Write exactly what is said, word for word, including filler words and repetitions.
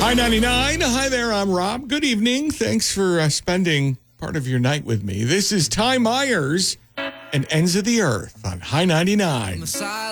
High ninety-nine. Hi there, I'm Rob. Good evening. Thanks for uh, spending part of your night with me. This is Ty Myers and Ends of the Earth on High ninety-nine.